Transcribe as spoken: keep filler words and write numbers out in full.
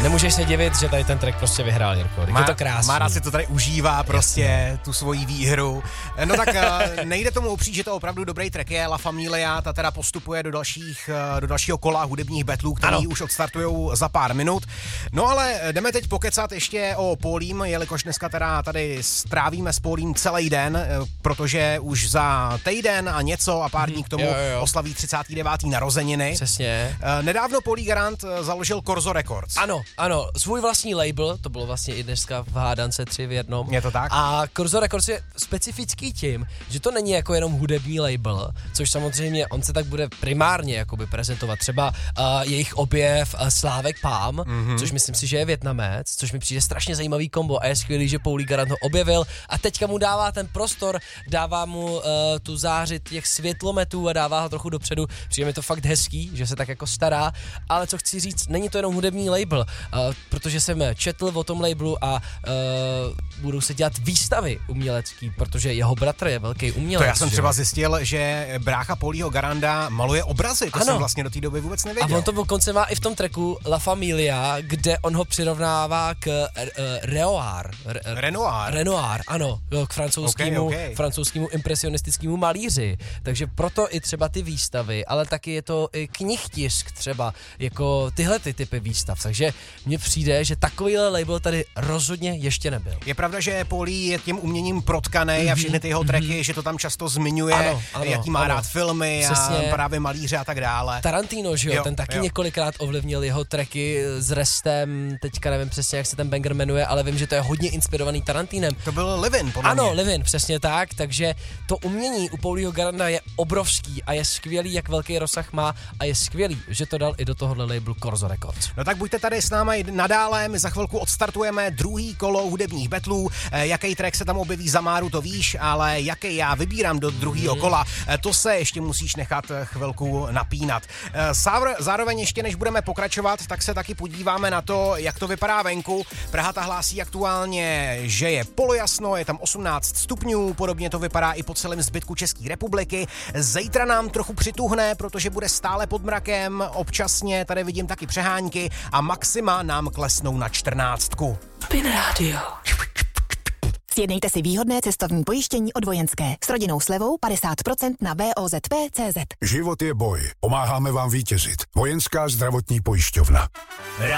nemůžeš se divit, že tady ten track prostě vyhrál, Jirko. Má, je to krásný. Mára si to tady užívá prostě, Jasně. tu svoji výhru. No tak nejde tomu upřít, že to opravdu dobrý track je. La Familia, ta teda postupuje do, dalších, do dalšího kola hudebních betlů, který ano. už odstartujou za pár minut. No ale jdeme teď pokecat ještě o Paulím, jelikož dneska teda tady strávíme s Paulím celý den, protože už za týden a něco a pár dní k tomu jo, jo. oslaví třicáté deváté narozeniny. Přesně. Nedávno Paulí Garant založil Korzo Records. Ano, ano, svůj vlastní label, to bylo vlastně i dneska v hádance tři v jednom. Je to tak? A Korzo Records je specifický tím, že to není jako jenom hudební label, což samozřejmě on se tak bude primárně jakoby prezentovat. Třeba uh, jejich objev uh, Slávek Pám, mm-hmm. což myslím si, že je Vietnamec, což mi přijde strašně zajímavý kombo a je skvělý, že Paulí Garant ho objevil a teďka mu dává ten prostor, dává mu uh, tu záři těch světlometů a dává ho trochu dopředu. Přijde mi to fakt hezký, že se tak jako stará, ale co chci říct, není to jenom hudební label, uh, protože jsem četl o tom labelu a uh, budou se dělat výstavy umělecký, protože jeho bratr je velký umělec. To já jsem třeba zjistil, že brácha Paulího Garanda maluje obrazy, to ano. jsem vlastně do té doby vůbec nevěděl. A on to dokonce má i v tom tracku La Familia, kde on ho přirovnává k uh, Renoir. Re, Renoir. Renoir, ano, k francouzskému, okay, okay. francouzskému impresionistickému malíři. Takže proto i třeba ty výstavy, ale taky je to i knihtisk třeba, jako tyhle ty typy výstav. Takže mně přijde, že takovýhle label tady rozhodně ještě nebyl. Je pravda, že Paulí je tím uměním protkanej mm-hmm. a všechny ty jeho tracky, mm-hmm. že to tam často zmiňuje, ano, ano, jaký má ano. rád filmy Přesně. a právě malíře a tak dále. Tarantino, že jo, jo ten taky jo. několikrát ovlivnil jeho tracky s Restem, teďka nevím přesně, jak se ten banger jmenuje, ale vím, že to je hodně inspirovaný Tarantinem. To byl Livin, podle Ano, mě. Livin, přesně tak, takže to umění u Paulího Garanda je obrovský a je skvělý, jak velký rozsah má a je skvělý, že to dal i do tohohle labelu Korzo Records. No tak buďte tady s námi nadále, my za chvilku odstartujeme druhý kolo hudebních betlů. E, jaký track se tam objeví za Máru, to víš, ale jaký já vybírám do druhého mm. kola, e, to se ještě musíš nechat chvilku napínat. E, zároveň ještě než budeme pokračovat, tak se taky podíváme na to, jak to vypadá venku. Praha ta hlásí aktuálně, že je polojasno, je tam osmnáct stupňů, podobně to vypadá i po celém zbytku České republiky. Zítra nám trochu přituhne, protože bude stále pod mrakem, občasně tady vidím taky přehánky a maxima nám klesnou na čtrnáctku. Spin Radio. Sjednejte si výhodné cestovní pojištění od Vojenské s rodinnou slevou padesát procent na V O Z P tečka cé zet. Život je boj. Pomáháme vám vítězit. Vojenská zdravotní pojišťovna.